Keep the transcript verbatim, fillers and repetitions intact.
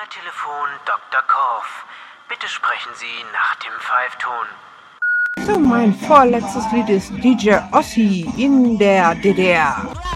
Telefon Doktor Korff. Bitte sprechen Sie nach dem Pfeifton. So, mein vorletztes Lied ist D J Ossi in der D D R.